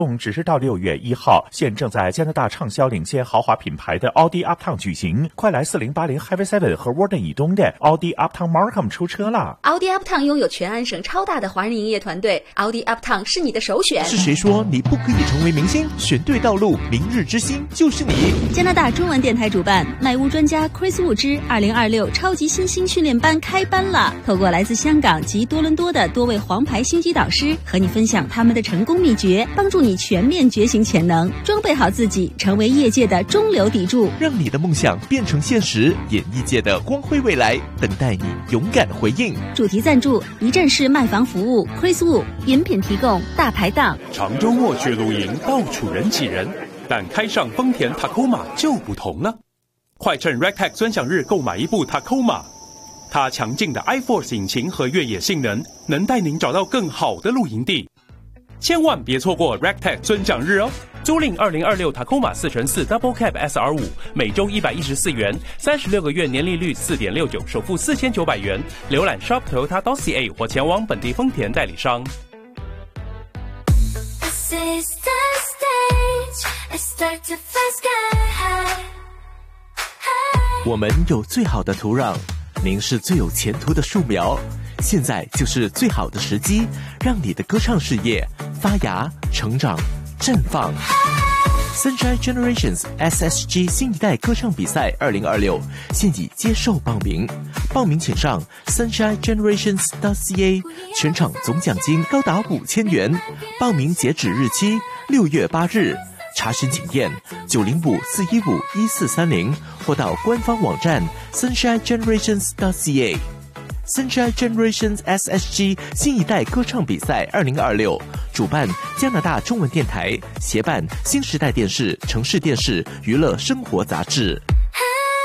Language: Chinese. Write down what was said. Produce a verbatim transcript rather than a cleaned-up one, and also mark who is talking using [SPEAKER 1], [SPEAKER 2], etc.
[SPEAKER 1] 只是到六月一号，现正在加拿大畅销领先豪华品牌的奥迪 Uptown 举行。快来四零八零 Highway seven 和 Warden 以东的奥迪 Uptown Markham 出车了。
[SPEAKER 2] 奥迪 Uptown 拥有全安省超大的华人营业团队，奥迪 Uptown 是你的首选。
[SPEAKER 3] 是谁说你不可以成为明星？选对道路，明日之星就是你。
[SPEAKER 4] 加拿大中文电台主办卖屋专家 Chris Wu 之二零二六超级新星训练班开班了。透过来自香港及多伦多的多位黄牌星级导师，和你分享他们的成功秘诀，帮助你全面觉醒潜能，装备好自己，成为业界的中流砥柱，
[SPEAKER 3] 让你的梦想变成现实。演艺界的光辉未来等待你勇敢回应。
[SPEAKER 4] 主题赞助一站式卖房服务 Chris Wu， 饮品提供大排档。
[SPEAKER 5] 长周末去露营，到处人挤人，但开上丰田 Tacoma 就不同了。快趁 Rectech 尊享日购买一部 Tacoma， 它强劲的 iForce 引擎和越野性能，能带您找到更好的露营地。千万别错过 Rectech 尊享日哦！租赁二零二六 Tacoma 四乘四 Double Cab S R 五， 每周一百一十四元，三十六个月年利率 四点六九， 首付四千九百元。浏览 shop toyota dot c a 或前往本地丰田代理商。
[SPEAKER 6] This is the stage, I start to fly sky high.
[SPEAKER 3] 我们有最好的土壤，您是最有前途的树苗。现在就是最好的时机，让你的歌唱事业发芽、成长、绽放。Sunshine Generations S S G 新一代歌唱比赛二零二六现已接受报名，报名请上 sunshine generations dot c a， 全场总奖金高达五千元，报名截止日期六月八日。查询请电九零五四一五一四三零，或到官方网站 sunshine generations dot c a。Sunshine Generations S S G 新一代歌唱比赛二零二六，主办加拿大中文电台，协办新时代电视、城市电视娱乐生活杂志。